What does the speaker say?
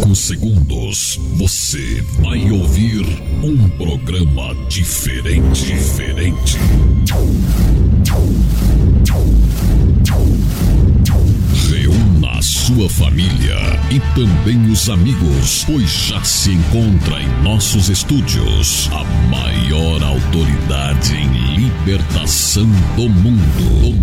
5 segundos, você vai ouvir um programa diferente. Reúna a sua família e também os amigos, pois já se encontra em nossos estúdios a maior autoridade em libertação do mundo.